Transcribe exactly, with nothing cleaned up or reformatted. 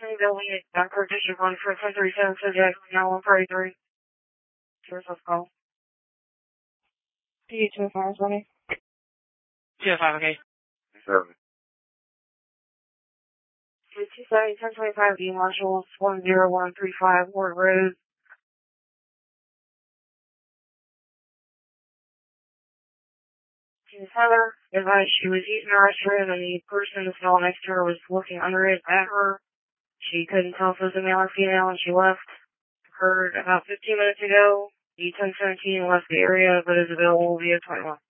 Building at Doctor District one for ten thirty-seven subject, now one forty-three. Source of call. P two five twenty. two five, okay. Seven. two seventy, ten twenty-five, D Marshall, one zero one three five, Ward Road. Miss Heather advised she was using the restroom and the person in the stall next to her was looking under it at her. She couldn't tell if it was a male or female and she left. Occurred about fifteen minutes ago. The ten seventeen left the area but is available via twenty-one.